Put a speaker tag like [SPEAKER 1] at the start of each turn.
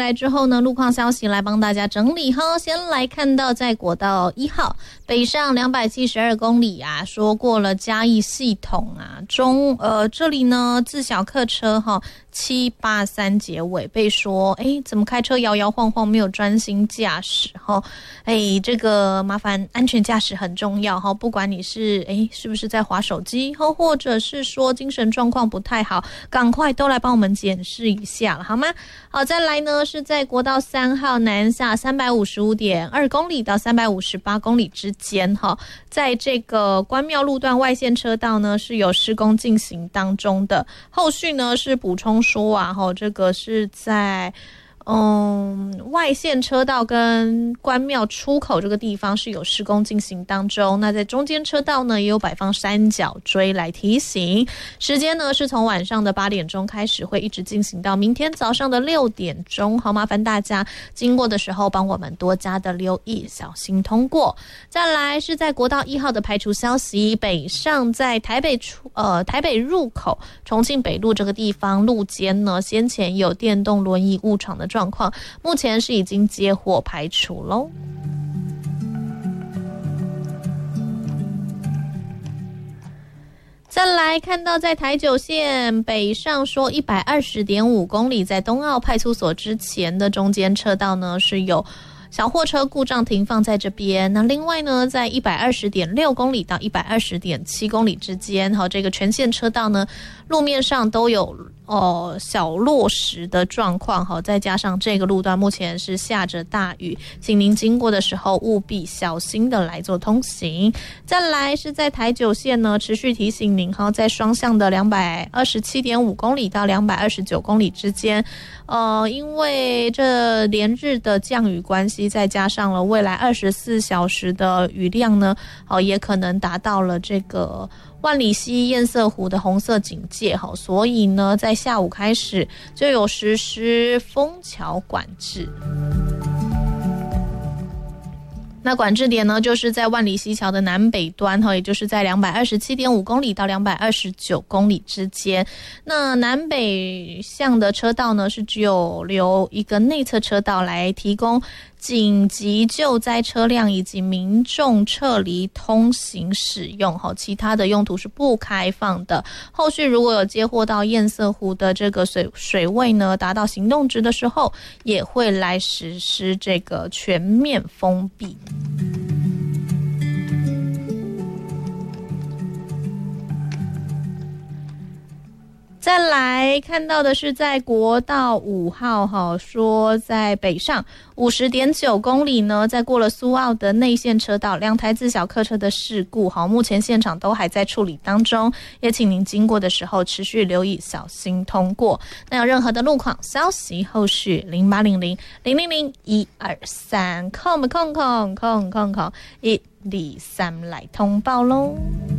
[SPEAKER 1] 来之后呢，路况消息来帮大家整理哈。先来看到在国道1号北上272公里啊，说过了嘉义系统啊，这里呢自小客车哈783结尾被说怎么开车摇摇晃晃没有专心驾驶哈，这个麻烦安全驾驶很重要哈，不管你是是不是在滑手机或者是说精神状况不太好，赶快都来帮我们检视一下了好吗？好，再来呢是在国道3号南下355.2公里到358公里之间哈，在这个关庙路段外线车道呢是有施工进行当中的，后续呢是补充说啊这个是在外线车道跟关庙出口这个地方是有施工进行当中，那在中间车道呢也有摆放三角锥来提醒，时间呢是从晚上的8点钟开始，会一直进行到明天早上的6点钟，好，麻烦大家经过的时候帮我们多加的留意，小心通过。再来是在国道1号的排除消息，北上在台北入口重庆北路这个地方路肩呢，先前有电动轮椅误闯的状况，目前是已经接获排除咯。再来看到在台九线北上说 120.5 公里，在东澳派出所之前的中间车道呢是有小货车故障停放在这边，那另外呢在 120.6 公里到 120.7 公里之间这个全线车道呢路面上都有小落石的状况，再加上这个路段目前是下着大雨，请您经过的时候务必小心的来做通行。再来是在台九线呢，持续提醒您在双向的 227.5 公里到229公里之间，因为这连日的降雨关系，再加上了未来24小时的雨量呢，也可能达到了这个万里溪堰塞湖的红色警戒，所以呢在下午开始就有实施封桥管制。那管制点呢就是在万里溪桥的南北端，也就是在 227.5 公里到229公里之间。那南北向的车道呢是只有留一个内侧车道来提供紧急救灾车辆以及民众撤离通行使用，其他的用途是不开放的。后续如果有接获到堰塞湖的这个水位呢达到行动值的时候，也会来实施这个全面封闭。再来看到的是在国道5号说在北上 50.9 公里呢，在过了苏澳的内线车道2台自小客车的事故，目前现场都还在处理当中，也请您经过的时候持续留意，小心通过。那有任何的路况消息，后续0800-000-123 123来通报咯。